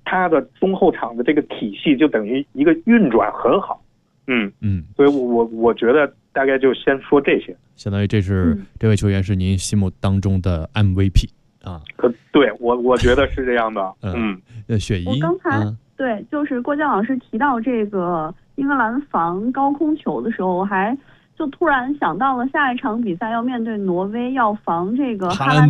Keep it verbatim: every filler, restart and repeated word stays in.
他的中后场的这个体系就等于一个运转很好。嗯嗯， 所以我我我觉得大概就先说这些。 相当于这是、 嗯、 这位球员是您心目当中的 M V P 啊？ 呃，对我我觉得是这样的。嗯， 呃，雪姨， 我刚才、 嗯、 对，就是郭江老师提到这个英格兰防高空球的时候，我还就突然想到了下一场比赛要面对挪威，要防这个哈兰